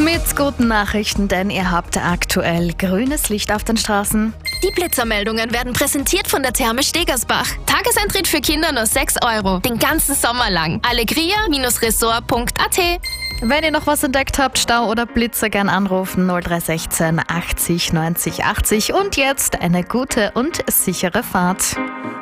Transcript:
Mit guten Nachrichten, denn ihr habt aktuell grünes Licht auf den Straßen. Die Blitzermeldungen werden präsentiert von der Therme Stegersbach. Tageseintritt für Kinder nur 6 €, den ganzen Sommer lang. Allegria-resort.at. Wenn ihr noch was entdeckt habt, Stau oder Blitzer, gern anrufen 0316 80 90 80. Und jetzt eine gute und sichere Fahrt.